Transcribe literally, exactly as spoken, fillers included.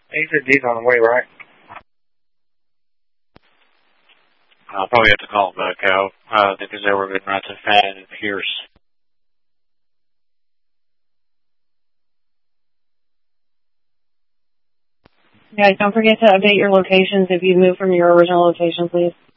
He said D's on the way, right? I'll probably have to call him back out uh, because they were good right to Fan and Pierce. Guys, don't forget to update your locations if you move from your original location, please.